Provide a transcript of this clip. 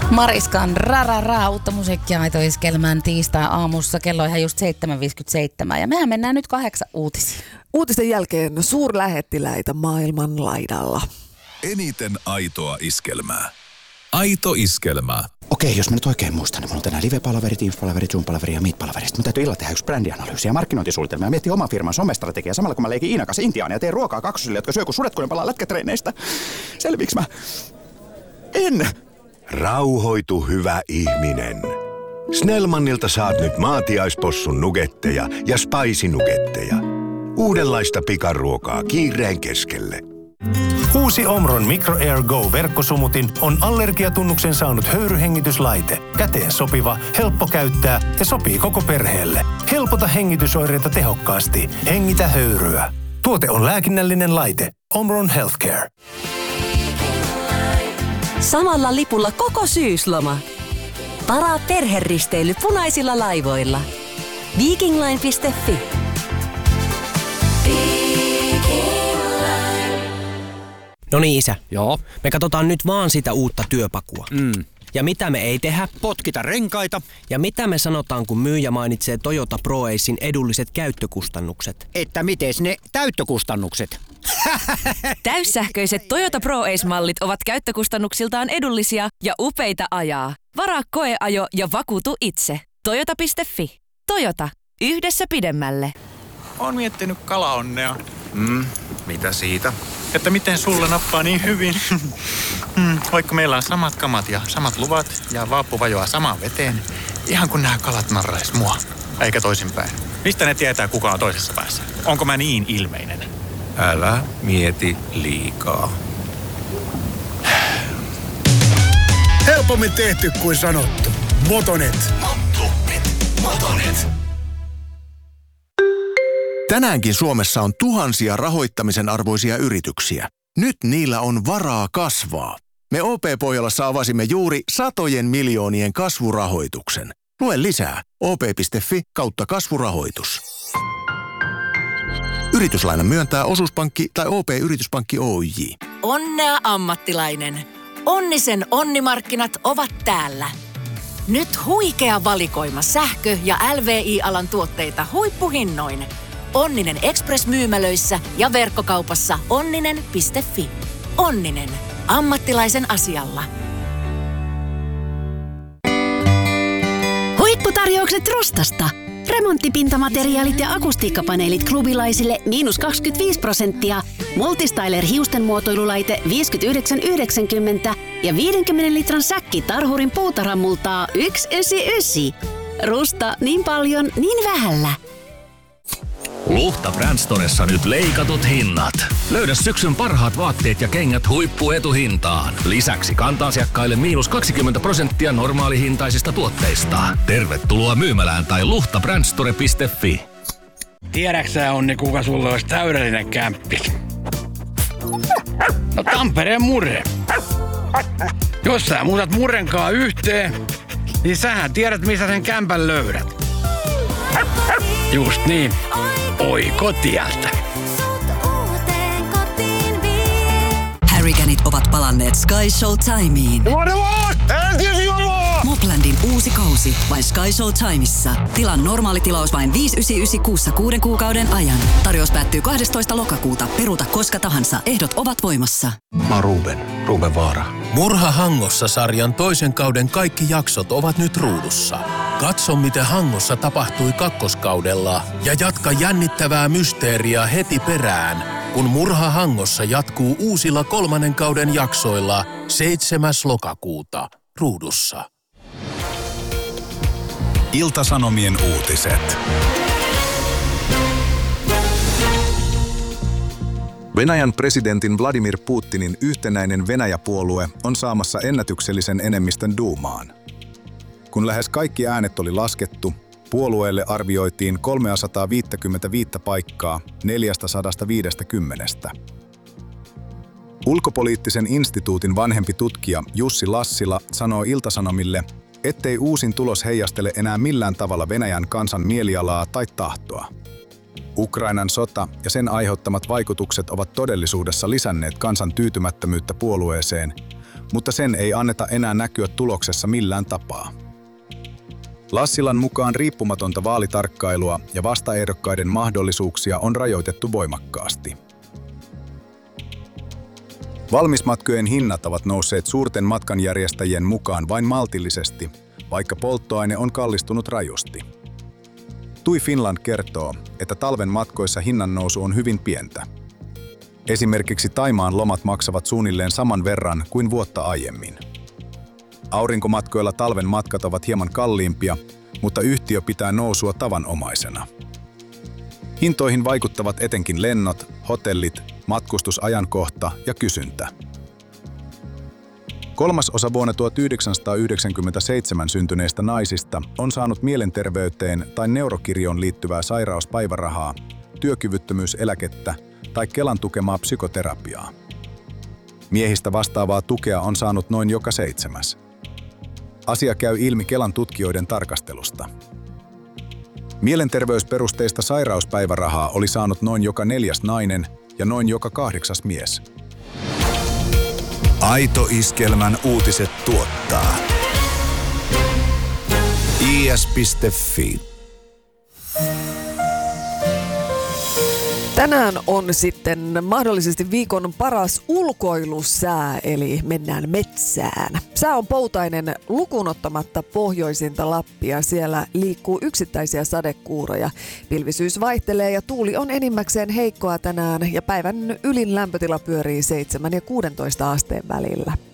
Mariskan uutta musiikkia Aito Iskelmän tiistai-aamussa. Kello on ihan just 7.57 ja mehän mennään nyt 8 uutisiin. Uutisten jälkeen suurlähettiläitä maailman laidalla. Eniten aitoa iskelmää. Aito Iskelmää. Okei, jos mä nyt oikein muistan, niin mulla on tänään live-palaveri, Teams-palaveri, Zoom-palaveri ja Meet-palaveri. Sitten mun täytyy illalla tehdä yksi brändianalyysi ja markkinointisuunnitelma ja miettiä oman firman somestrategiaa samalla kun mä leikin Iinan kanssa Intiaan ja teen ruokaa kaksosille, jotka syö kun sudet, kun ne palaa lätkätreineistä. Selviiks mä? En! Rauhoitu, hyvä ihminen. Snellmanilta saat nyt maatiaispossun nugetteja ja spicy-nugetteja. Uudenlaista pikaruokaa kiireen keskelle. Uusi Omron Micro Air Go-verkkosumutin on allergiatunnuksen saanut höyryhengityslaite. Käteen sopiva, helppo käyttää ja sopii koko perheelle. Helpota hengitysoireita tehokkaasti. Hengitä höyryä. Tuote on lääkinnällinen laite. Omron Healthcare. Samalla lipulla koko syysloma. Varaa perheristeily punaisilla laivoilla. Vikingline.fi. No niin, isä. Joo. Me katsotaan nyt vaan sitä uutta työpakua. Ja mitä me ei tehdä? Potkita renkaita. Ja mitä me sanotaan, kun myyjä mainitsee Toyota ProAcen edulliset käyttökustannukset? Että mites ne täyttökustannukset? Täyssähköiset Toyota ProAce-mallit ovat käyttökustannuksiltaan edullisia ja upeita ajaa. Varaa koeajo ja vakuutu itse. Toyota.fi. Toyota. Yhdessä pidemmälle. Oon miettinyt kalaonnea. Mitä siitä? Että miten sulla nappaa niin hyvin. Vaikka meillä on samat kamat ja samat luvat ja vaappu vajoaa samaan veteen. Ihan kun nämä kalat narrais mua. Eikä toisinpäin. Mistä ne tietää, kuka on toisessa päässä? Onko mä niin ilmeinen? Älä mieti liikaa. Helpommin tehty kuin sanottu. Motonet. Motonet. Tänäänkin Suomessa on tuhansia rahoittamisen arvoisia yrityksiä. Nyt niillä on varaa kasvaa. Me OP-Pohjolassa avasimme juuri satojen miljoonien kasvurahoituksen. Lue lisää op.fi/kasvurahoitus. Yrityslaina myöntää osuuspankki tai OP-yrityspankki Oyj. Onnea ammattilainen. Onnisen onnimarkkinat ovat täällä. Nyt huikea valikoima sähkö- ja LVI-alan tuotteita huippuhinnoin. Onninen Express-myymälöissä ja verkkokaupassa onninen.fi. Onninen. Ammattilaisen asialla. Huipputarjoukset Rustasta. Remonttipintamateriaalit ja akustiikkapaneelit klubilaisille -25%. Multistyler hiustenmuotoilulaite 59,90 ja 50 litran säkki Tarhurin puutarhamultaa 199. Rusta niin paljon, niin vähällä. Luhta Brand Storessa nyt leikatut hinnat. Löydä syksyn parhaat vaatteet ja kengät huippuetuhintaan. Lisäksi kanta-asiakkaille -20% normaalihintaisista tuotteista. Tervetuloa myymälään tai luhtabrandstore.fi. Tiedäksä, Onni, kuka sulle olisi täydellinen kämppis? No Tampereen Murre. Jos sä muutat Murrenkaan yhteen, niin sähän tiedät, missä sen kämpän löydät. Just niin. Oikotieltä. Harrycanit ovat palanneet Sky Showtimeen. Moplandin uusi kausi vain Sky Showtimeissa. Tilan normaali tilaus vain 5,99 kuussa 6 kuukauden ajan. Tarjous päättyy 12. lokakuuta. Peruuta koska tahansa. Ehdot ovat voimassa. Mä oon Ruben Vaara. Murha Hangossa -sarjan toisen kauden kaikki jaksot ovat nyt ruudussa. Katso, mitä Hangossa tapahtui kakkoskaudella ja jatka jännittävää mysteeriä heti perään, kun Murha Hangossa jatkuu uusilla 3. kauden jaksoilla 7. lokakuuta ruudussa. Ilta-Sanomien uutiset. Venäjän presidentin Vladimir Putinin yhtenäinen Venäjä-puolue on saamassa ennätyksellisen enemmistön duumaan. Kun lähes kaikki äänet oli laskettu, puolueelle arvioitiin 355 paikkaa 450. Ulkopoliittisen instituutin vanhempi tutkija Jussi Lassila sanoo Ilta-Sanomille, ettei uusin tulos heijastele enää millään tavalla Venäjän kansan mielialaa tai tahtoa. Ukrainan sota ja sen aiheuttamat vaikutukset ovat todellisuudessa lisänneet kansan tyytymättömyyttä puolueeseen, mutta sen ei anneta enää näkyä tuloksessa millään tapaa. Lassilan mukaan riippumatonta vaalitarkkailua ja vastaehdokkaiden mahdollisuuksia on rajoitettu voimakkaasti. Valmismatkojen hinnat ovat nousseet suurten matkanjärjestäjien mukaan vain maltillisesti, vaikka polttoaine on kallistunut rajusti. TUI Finland kertoo, että talven matkoissa hinnan nousu on hyvin pientä. Esimerkiksi Thaimaan lomat maksavat suunnilleen saman verran kuin vuotta aiemmin. Aurinkomatkoilla talven matkat ovat hieman kalliimpia, mutta yhtiö pitää nousua tavanomaisena. Hintoihin vaikuttavat etenkin lennot, hotellit, matkustusajankohta ja kysyntä. 1/3 vuonna 1997 syntyneistä naisista on saanut mielenterveyteen tai neurokirjoon liittyvää sairauspäivärahaa, työkyvyttömyyseläkettä tai Kelan tukemaa psykoterapiaa. Miehistä vastaavaa tukea on saanut noin joka 7. Asia käy ilmi Kelan tutkijoiden tarkastelusta. Mielenterveysperusteista sairauspäivärahaa oli saanut noin joka 4. nainen ja noin joka 8. mies. Aito Iskelmän uutiset tuottaa is.fi. Tänään on sitten mahdollisesti viikon paras ulkoilusää, eli mennään metsään. Sää on poutainen lukuun ottamatta pohjoisinta Lappia. Siellä liikkuu yksittäisiä sadekuuroja. Pilvisyys vaihtelee ja tuuli on enimmäkseen heikkoa tänään ja päivän ylin lämpötila pyörii 7 ja 16 asteen välillä.